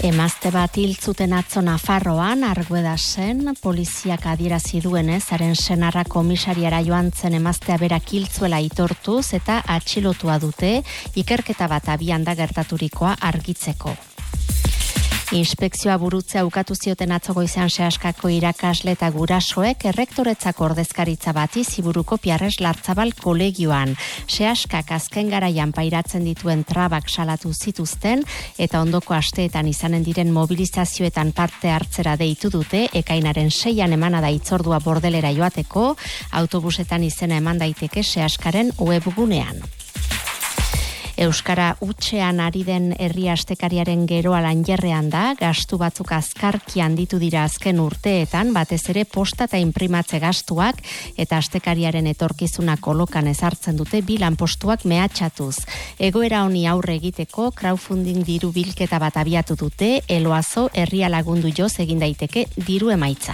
Emazte bat hil zuten atzo Nafarroan, Arguedasen, poliziak adierazi duenez, haren senarra komisariara joan zen emaztea berak hil zuela aitortuz eta atxilotua dute, ikerketa bat abian da gertaturikoa argitzeko. Inspekzioa burutzea ukatu zioten atzo goizean Seaskako irakasle eta gurasoek errektoretzako ordezkaritza bati Ziburuko Piarres Lartzabal kolegioan. Seaskak azken garaian pairatzen dituen trabak salatu zituzten eta ondoko asteetan izanen diren mobilizazioetan parte hartzera deitu dute, ekainaren 6an emana da hitzordua Bordelera joateko, autobusetan izena eman daiteke Seaskaren webgunean. Euskara hutsean ari den herri astekariaren geroa lanjerrean da, gastu batzuk azkarki handitu dira azken urteetan, batez ere posta eta inprimatze gastuak eta astekariaren etorkizuna kolokan ezartzen dute bi lanpostuak mehatxatuz. Egoera honi aurre egiteko crowdfunding diru bilketa bat abiatu dute, Eloazo herria lagundu joz egin daiteke diru emaitza.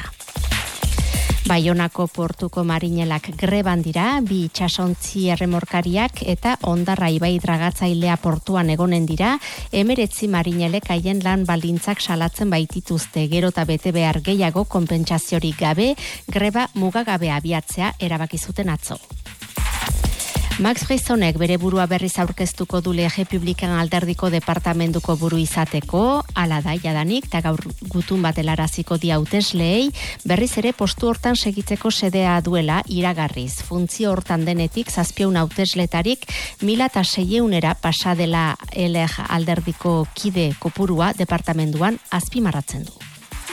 Baionako portuko marinelak greban dira, bi itsasontzi erremorkariak eta Ondarra ibai dragatzailea portuan egonen dira, 19 marinelek haien lan baldintzak salatzen baitituzte, gero eta bete behar gehiago konpentsaziorik gabe, greba mugagabe abiatzea erabaki zuten atzo. Max Brizonek bere burua berriz aurkeztuko du Lege Publikan alderdiko departamentuko buru izateko, hala da jadanik, eta gaur gutun bat helaraziko di hautesleei, berriz ere postu hortan segitzeko sedea duela iragarriz. Funtzio hortan denetik 700 hautesletarik 1600era pasa dela LG alderdiko kide kopurua departamentuan azpimarratzen du.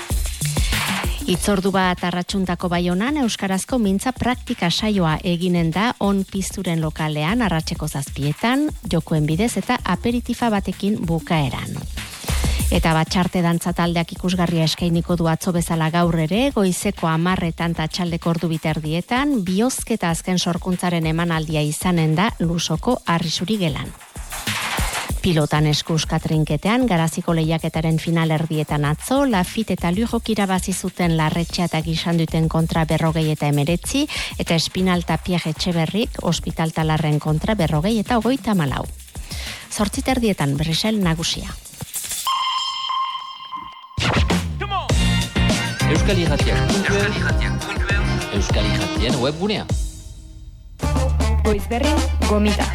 Hitzordu bat arratsuntako Baionan euskarazko mintza praktika saioa eginen da on pizturen lokalean arratseko 7etan, jokoen bidez eta aperitifa batekin bukaeran. Eta Batxarte dantza taldeak ikusgarria eskainiko du atzo bezala gaur ere, goizeko 10etan eta atxaldeko ordu biterdietan, bihozketa azken sorkuntzaren emanaldia izanen da Lusoko Arrisuri gelan. Pilotan eskuska trinketean, Garaziko lehiaketaren final erdietan atzo, Lafit eta Lujok irabazi zuten Larretxea eta Gixanduten kontra 49 eta Espinal eta Pierre Etxeberrik Hospital Talarren kontra 40 eta 34. 8 erdietan Bresel nagusia. Euskal Irratiak webgunea. Goizberri gomita.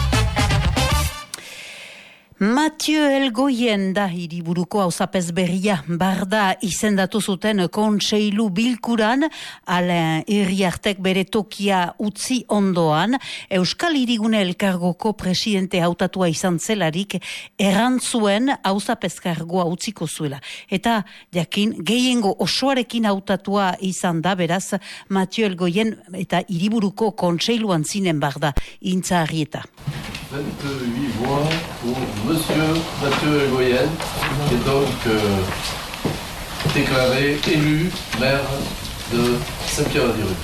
Mathieu Elgoien da hiriburuko auzapez berria barda izendatu zuten kontseilu bilkuran, Alain Iriartek bere tokia utzi ondoan, Euskal Hirigune Elkargoko presidente hautatua izan zelarik errantzuen auzapezkargoa utziko zuela. Eta jakin gehiengo osoarekin hautatua izan da, beraz Mathieu Elgoien eta hiriburuko kontseiluan zinen barda Intza Arrieta. 28 voix pour Monsieur Mathieu Elgoien, qui est donc déclaré élu maire de Saint-Pierre-la-Dirupe.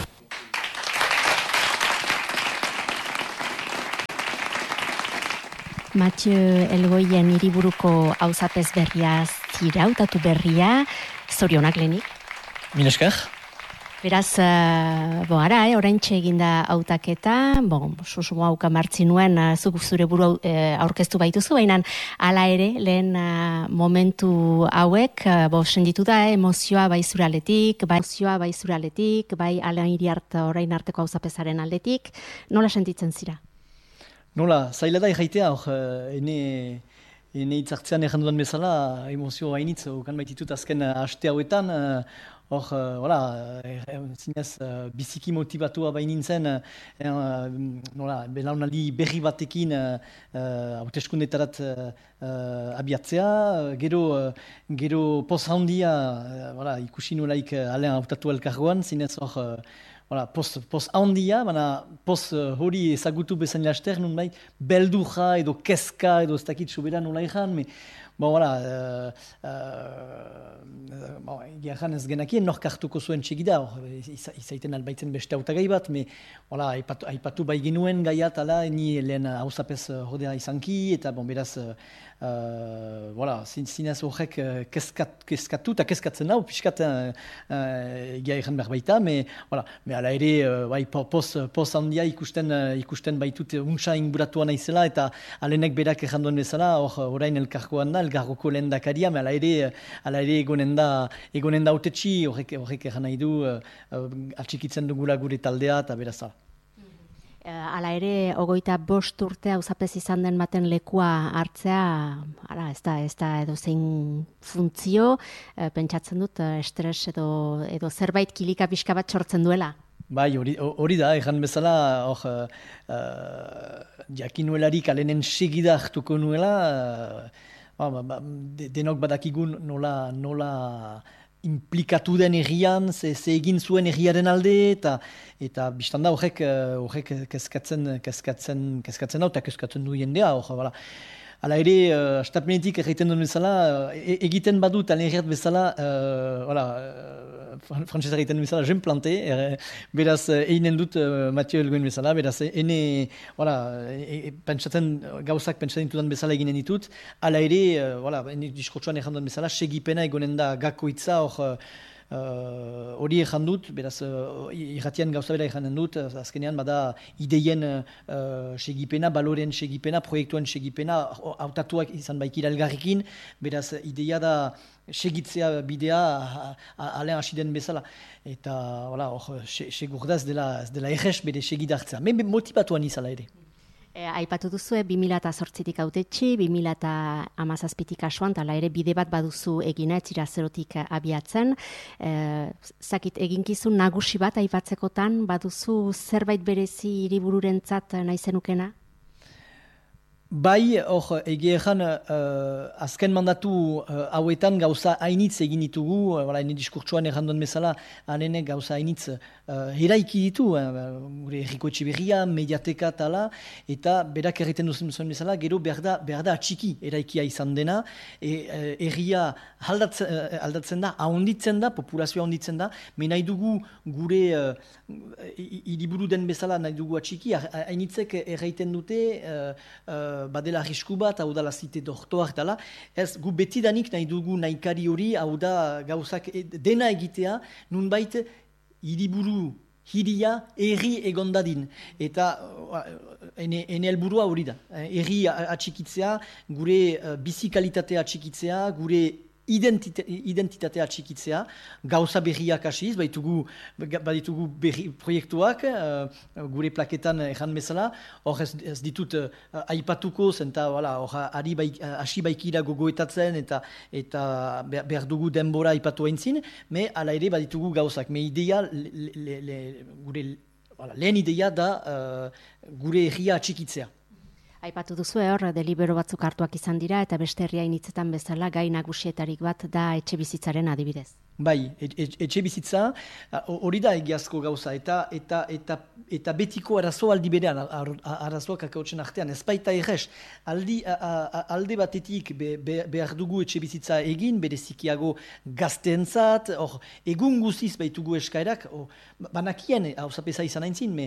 Mathieu Elgoien hiriburuko auzapez berria zira, hautatu berria, zorionak lehenik. Mil esker. Beraz, oraintxe eginda hautaketa, susmo hauka martzi nuen, zuk zure buru aurkeztu baituzu, baina hala ere, lehen momentu hauek, senditu da, emozioa bai zure aldetik, bai Alain Iriart orain arteko auzapezaren aldetik, nola sentitzen zira? Nola, zaila da erraitea, ene hitzartzean erranduan bezala, emozio hainitz, okan baititut azken haste hauetan, zinez, biziki motibatua bainintzen, belaunaldi berri batekin hauteskundetarat abiatzea, gero poz handia, ikusi nolaik Alain hautatu elkargoan, zinez poz handia, baina poz hori ezagutu bezain laster, nun bai, beldurra edo kezka edo ez dakit sobera nola ikan, Egan ez genakien nork hartuko zuen txegida, izaiten albaitzen beste hautagai bat, aipatu bai genuen gaiat, ni lehen hauzapez hodea izanki, eta beraz zinez horrek kezkatu eta kezkatzen hau, piskat egia egin behar baita, me ala ere poz handia ikusten baitut untsa inguratua naizela eta alenek berak erranduen bezala, orain elkargoan da, elkargoko lehen dakaria, me ala ere egonen da autetxi, horrek erran nahi du atxikitzen dugula gure taldea eta berazala. Hala ere, 25 urte auzapez izan den baten lekua hartzea, ez da edozein funtzio, pentsatzen dut estres edo zerbait kilika pixka bat sortzen duela. Bai, hori da, egan bezala, jakinuelarik alenen segida hartuko nuela, denok badakigun nola implikatu den errian, ze egin zuen erriaren alde, eta biztanda horrek kezkatzen hau, eta kezkatzen du jendea, Hala ere, astapenetik egiten duen bezala, egiten badut alerriat bezala, frantzesa egiten duen bezala, jen plante, beraz, einen dut Mathieu Elgoen bezala, beraz, gauzak pentsatzen dudan bezala eginen ditut, hala ere, diskurtsuan egin duen bezala, segipena egonen da gakoitza, hori egin dut, beraz, irratian gauza bera egin dut, azkenean bada ideien segipena, baloren segipena, proiektuen segipena, hautatuak izan baikira elgarrikin, beraz, ideia da segitzea bidea alen hasi den bezala. Eta, segur da ez dela errez bere segidartzea. Men motibatuan izala ere. Aipatu duzu, 2008tik autetxi, 2017tik kasuan, tala ere bide bat baduzu egina, etzira zerotik abiatzen. Zakit, eginkizun nagusi bat aipatzekotan, baduzu zerbait berezi hiribururentzat nahi zenukena? Bai, egia ezan, azken mandatu hauetan gauza hainitz egin ditugu, hene diskurtsuan erranduen bezala, hanenek gauza hainitz eraiki ditu, gure erriko etxiberria, mediateka tala, eta berak erriten duzen bezala, gero behar da atxiki eraikia izan dena, erria aldatzen da, ahonditzen da, populazioa ahonditzen da, me nahi dugu gure hiriburu den bezala nahi dugu atxiki, hainitzek erraiten dute, badela arrisku bat, hau da la zite doktoak dela, ez gu betidanik nahi dugu nahikari hori, hau da gauzak dena egitea, nunbait hiriburu, hiria, erri egondadin. Eta ene helburua hori da. Erri atxikitzea, gure bizikalitatea atxikitzea, gure identitatea atxikitzea, gauza berriak hasiz, baditugu proiektuak, gure plaketan ejan bezala, hor ez ditut aipatuko, zenta hasi baikira gogoetatzen, eta behar dugu denbora aipatu aintzin, me ala ere baditugu gauzak. Me idea, lehen idea da gure erria atxikitzea. Aipatu duzu hor, delibero batzuk hartuak izan dira, eta beste herria initzetan bezala gai nagusietarik bat da etxe bizitzaren adibidez. Bai, etxe bizitza, hori da egiazko gauza, eta betiko arazo aldi berean, arazoak akautzen artean, ez baita errez, alde batetik behar dugu etxe bizitza egin, berezikiago gazteentzat, egun guziz baitugu eskaerak, banakien, hau zapesa izan aintzin,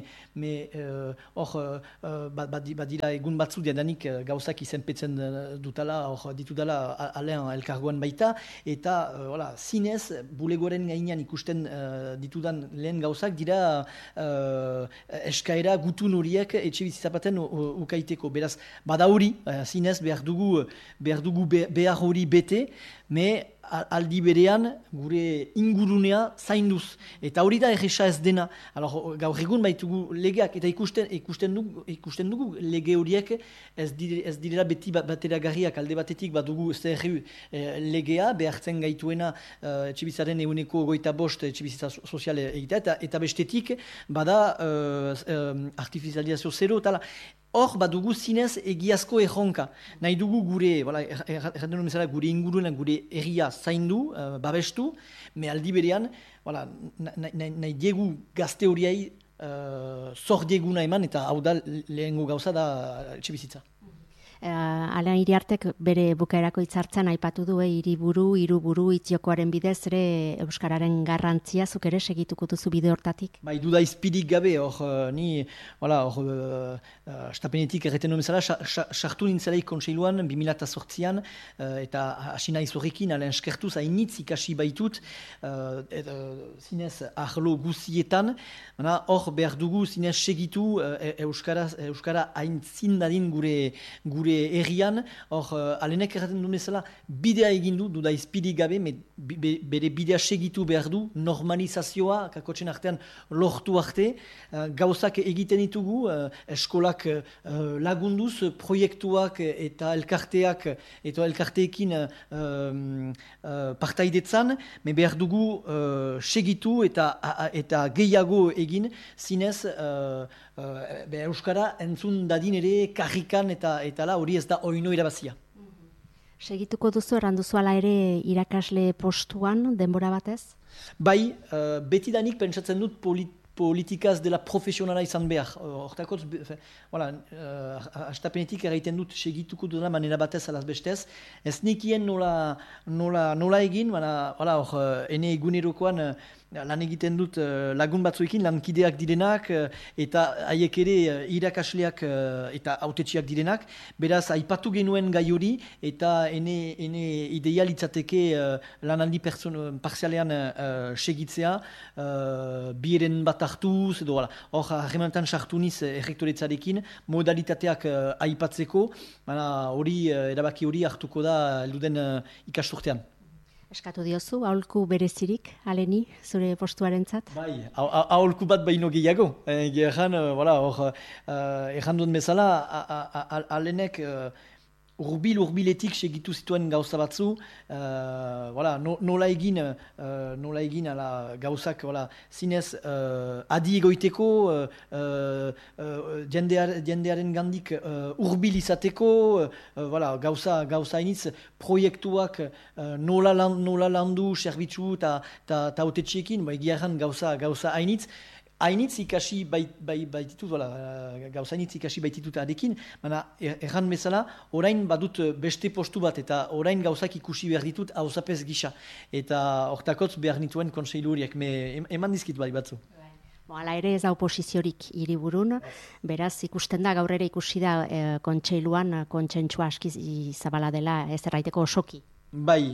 badira egun batzu diadanik gauzak izenpetzen dutala, ditudala alean elkargoan baita, eta zinez, bulegoaren gainean ikusten ditudan lehen gauzak dira eskaera gutun horiek etxe bizitzapaten ukaiteko. Beraz, bada hori, zinez behar dugu behar hori bete, me aldi berean gure ingurunea zainduz. Eta hori da erresa ez dena. Gaur egun baitugu legeak, eta ikusten dugu lege horiek ez direla beti bateragarriak alde batetik badugu zerri legea, behartzen gaituena etxebizitzaren eguneko 25 etxebizitza sozial egitea, eta bestetik bada artifizializazio zero, eta hor badugu zinez egiazko erronka. Nahi dugu gure inguruen, gure erria zaindu, babestu, me aldi berean, nahi diegu gazte horiei zor dieguna eman, eta hau da lehengo gauza da etxebizitza. Alain Iriartek bere bukaerako hitzartzean aipatu du hiriburu, hiruburu hitjokoaren bidez ere euskararen garrantzia zuk ere segituko duzu bide hortatik. Bai, duda izpirik gabe, ni, estapenetik erreten duen bezala, sartu nintzelaik kontseiluan 2008an, eta hasi naiz horrekin, Alain eskertuz, hainitz ikasi baitut, zinez arlo guzietan, hor behar dugu zinez segitu Euskara haintzin dadin gure herrian, hor Alainek erraten duen bezala, bidea egin du, duda izpirik gabe, bere bidea segitu behar du, normalizazioa, kakotzen artean lortu arte, gauzak egiten ditugu, eskolak lagunduz, proiektuak eta elkarteekin partaidetzan, behar dugu segitu eta gehiago egin, zinez Euskara entzun dadin ere karrikan eta hori ez da oino irabazia. Segituko duzu, erranduzu ala ere irakasle postuan, denbora batez? Bai, betidanik pentsatzen dut politikaz dela profesionala izan behar. Hortakotz, astapenetik erraiten dut segituko dudala manera batez alaz bestez. Ez nikien nola egin, ene egunerokoan lan egiten dut lagun batzuekin, lankideak direnak, eta haiek ere irakasleak eta autetxiak direnak. Beraz, aipatu genuen gai hori, eta ene ideal itzateke lanaldi parzialean segitzea, bieren bat hartuz, edo hor harremantan sartu niz errektoretzarekin, modalitateak aipatzeko, hori erabaki hori hartuko da elduden ikasturtean. Eskatu diozu, aholku berezirik, Aleni, zure postuarentzat? Bai, aholku bat baino gehiago. Erran duen bezala, Alenek urbiletik segitu zituen gauza batzu, nola egin gauzak zinez adi egoiteko, jendearen gandik urbil izateko, gauza hainitz proiektuak nola landu serbitzu eta autetxeekin, egia erran gauza hainitz. Hainitz ikasi baititut, gauza hainitz ikasi baititut adekin, erran bezala, orain badut beste postu bat, eta orain gauzak ikusi behar ditut hauzapez gisa. Eta hortakotz behar nituen kontseilu horiek, eman dizkit bai batzu. Hala ere ez da oposiziorik hiriburun, beraz ikusten da, gaur ere ikusi da kontseiluan kontsentsua aski zabala dela, ez erraiteko osoki. Bai,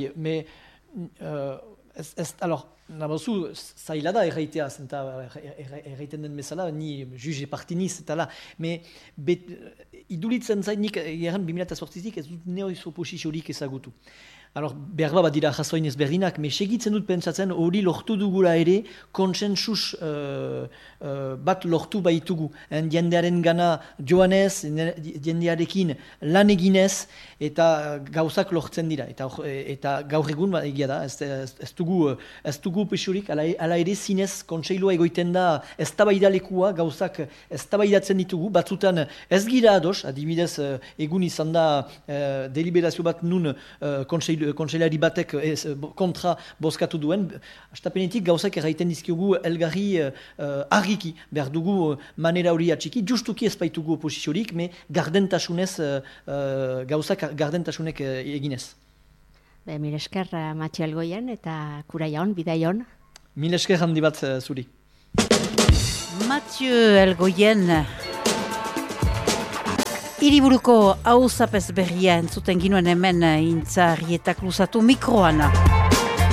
nabazu, zaila da erraiteaz, eta erraiten den bezala, ni juge partiniz, eta idulitzen zainik, eran 2008-tik ez dut neoiz oposiziorik ezagutu. Behar bat dira jasoin ezberdinak, segitzen dut pentsatzen hori lortu dugula ere konsensus bat lortu baitugu. Jendearen gana joanez, jendearekin lan eginez, eta gauzak lortzen dira. Eta gaur egun egia da, ez dugu pesurik, ala ere zinez kontseilua egoiten da eztabaidalekua, gauzak eztabaidatzen ditugu, batzutan ez gira ados, adibidez egun izan da deliberazio bat nun kontseilari batek kontra bozkatu duen, astapenetik gauzak erraiten dizkiogu elgarri argiki, behar dugu manera hori atxiki, justuki ez baitugu oposiziorik, gardentasunez, gauzak gardentasunek eginez. Mil esker Matxio Elgoien eta Kuraion, Bidaion. Mil esker handi bat zuri. Matxio Elgoien, hiriburuko auzapez berria entzuten ginuen hemen Intzarrietak luzatu mikroan.